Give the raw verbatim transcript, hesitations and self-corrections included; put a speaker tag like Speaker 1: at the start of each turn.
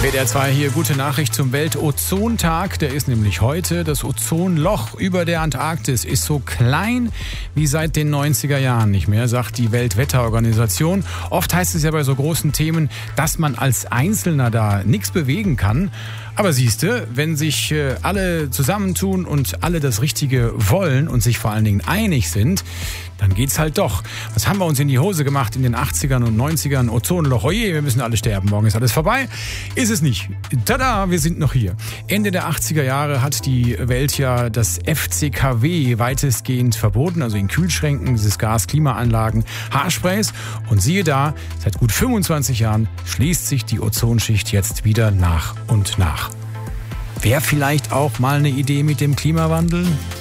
Speaker 1: W D R zwei hier, gute Nachricht zum Weltozontag. Der ist nämlich heute. Das Ozonloch über der Antarktis ist so klein wie seit den neunziger Jahren nicht mehr, sagt die Weltwetterorganisation. Oft heißt es ja bei so großen Themen, dass man als Einzelner da nichts bewegen kann. Aber siehste, wenn sich alle zusammentun und alle das Richtige wollen und sich vor allen Dingen einig sind, dann geht's halt doch. Was haben wir uns in die Hose gemacht in den achtzigern und neunzigern? Ozonloch, oje, wir müssen alle sterben, morgen ist alles vorbei. Ist es nicht. Tada, wir sind noch hier. Ende der achtziger Jahre hat die Welt ja das F C K W weitestgehend verboten, also in Kühlschränken, dieses Gas, Klimaanlagen, Haarsprays. Und siehe da, seit gut fünfundzwanzig Jahren schließt sich die Ozonschicht jetzt wieder nach und nach. Wäre vielleicht auch mal eine Idee mit dem Klimawandel?